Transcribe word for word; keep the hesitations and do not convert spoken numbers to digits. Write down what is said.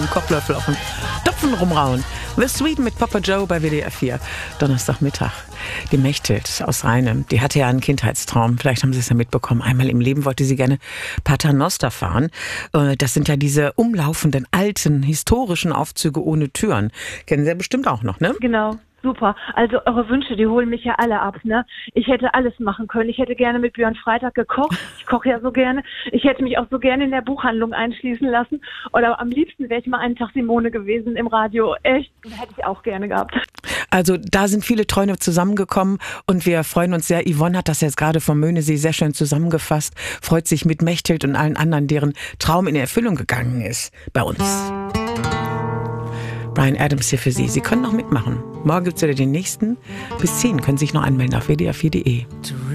dem Kochlöffel auf dem Topfen rumrauen. The Sweden mit Papa Joe bei W D R vier. Donnerstagmittag. Die Mechthild aus Rheine, die hatte ja einen Kindheitstraum. Vielleicht haben Sie es ja mitbekommen. Einmal im Leben wollte sie gerne Paternoster fahren. Das sind ja diese umlaufenden, alten, historischen Aufzüge ohne Türen. Kennen Sie ja bestimmt auch noch, ne? Genau. Super. Also eure Wünsche, die holen mich ja alle ab, ne? Ich hätte alles machen können. Ich hätte gerne mit Björn Freitag gekocht. Ich koche ja so gerne. Ich hätte mich auch so gerne in der Buchhandlung einschließen lassen. Oder am liebsten wäre ich mal einen Tag Simone gewesen im Radio. Echt, hätte ich auch gerne gehabt. Also da sind viele Träume zusammengekommen und wir freuen uns sehr. Yvonne hat das jetzt gerade vom Möhnesee sehr schön zusammengefasst. Freut sich mit Mechthild und allen anderen, deren Traum in Erfüllung gegangen ist bei uns. Bryan Adams hier für Sie. Sie können noch mitmachen. Morgen gibt es wieder den nächsten. Bis zehn können Sie sich noch anmelden auf w d r vier punkt d e.